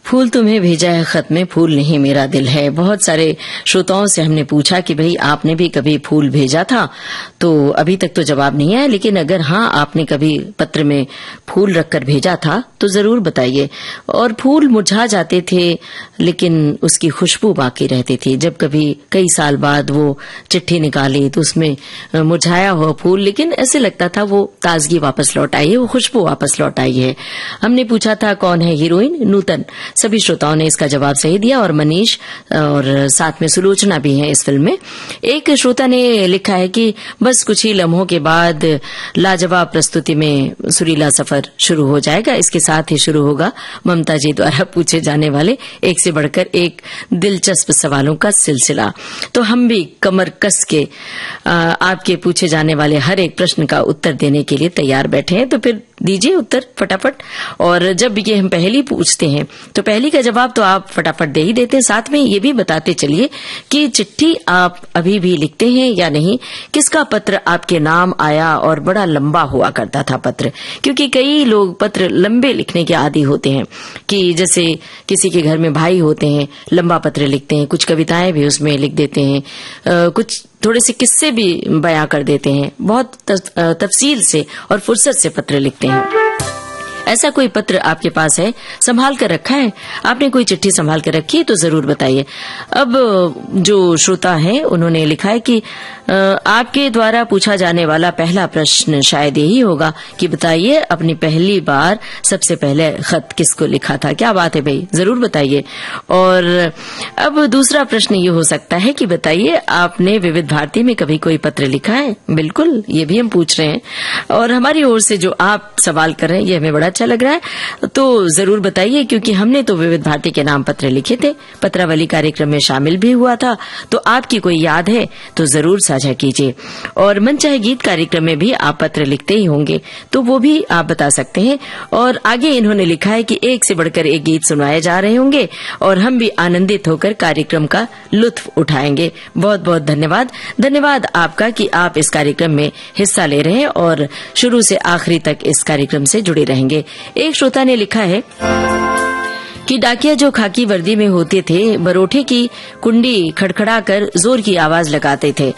फूल तुम्हें भेजा है खत में, फूल नहीं मेरा दिल है। बहुत सारे श्रोताओं से हमने पूछा कि भाई आपने भी कभी फूल भेजा था, तो अभी तक तो जवाब नहीं आया, लेकिन अगर हाँ आपने कभी पत्र में फूल रखकर भेजा था तो जरूर बताइए। और फूल मुरझा जाते थे लेकिन उसकी खुशबू बाकी रहती थी। जब कभी कई साल बाद वो चिट्ठी निकाली तो उसमें मुरझाया हुआ फूल, लेकिन ऐसे लगता था वो ताजगी वापस लौट आई है, वो खुशबू वापस लौट आई है। हमने पूछा था कौन है हीरोइन, नूतन। सभी श्रोताओं ने इसका जवाब सही दिया और मनीष और साथ में सुलोचना भी है इस फिल्म में। एक श्रोता ने लिखा है कि बस कुछ ही लम्हों के बाद लाजवाब प्रस्तुति में सुरीला सफर शुरू हो जाएगा। इसके साथ ही शुरू होगा ममता जी द्वारा पूछे जाने वाले एक से बढ़कर एक दिलचस्प सवालों का सिलसिला। तो हम भी कमर कस के आपके पूछे जाने वाले हर एक प्रश्न का उत्तर देने के लिए तैयार बैठे हैं। तो फिर दीजिए उत्तर फटाफट। और जब ये हम पहली पूछते हैं तो पहली का जवाब तो आप फटाफट दे ही देते हैं, साथ में ये भी बताते चलिए कि चिट्ठी आप अभी भी लिखते हैं या नहीं, किसका पत्र आपके नाम आया और बड़ा लंबा हुआ करता था पत्र। क्योंकि कई लोग पत्र लंबे लिखने के आदी होते हैं कि जैसे किसी के घर में भाई होते हैं, लंबा पत्र लिखते हैं, कुछ कविताएं भी उसमें लिख देते हैं, कुछ थोड़े से किस्से भी बयां कर देते हैं, बहुत तफसील से और फुर्सत से पत्र लिखते हैं। ऐसा कोई पत्र आपके पास है, संभाल कर रखा है, आपने कोई चिट्ठी संभाल कर रखी है तो जरूर बताइए। अब जो श्रोता है उन्होंने लिखा है कि आपके द्वारा पूछा जाने वाला पहला प्रश्न शायद यही होगा कि बताइए अपनी पहली बार सबसे पहले खत किसको लिखा था। क्या बात है भाई, जरूर बताइए। और अब दूसरा प्रश्न ये हो सकता है कि बताइए आपने विविध भारती में कभी कोई पत्र लिखा है। बिल्कुल, ये भी हम पूछ रहे हैं और हमारी ओर से जो आप सवाल कर रहे हैं ये हमें बड़ा अच्छा लग रहा है, तो जरूर बताइए। क्योंकि हमने तो विविध भारती के नाम पत्र लिखे थे, पत्रावली कार्यक्रम में शामिल भी हुआ था, तो आपकी कोई याद है तो जरूर साझा कीजिए। और मन चाहे गीत कार्यक्रम में भी आप पत्र लिखते ही होंगे, तो वो भी आप बता सकते हैं। और आगे इन्होंने लिखा है कि एक से बढ़कर एक गीत सुनाए जा रहे होंगे और हम भी आनंदित होकर कार्यक्रम का लुत्फ उठाएंगे। बहुत बहुत धन्यवाद। धन्यवाद आपका कि आप इस कार्यक्रम में हिस्सा ले रहे हैं और शुरू से आखिरी तक इस कार्यक्रम से जुड़े रहेंगे। एक श्रोता ने लिखा है कि डाकिया जो खाकी वर्दी में होते थे, बरोठे की कुंडी खड़खड़ाकर जोर की आवाज लगाते थे।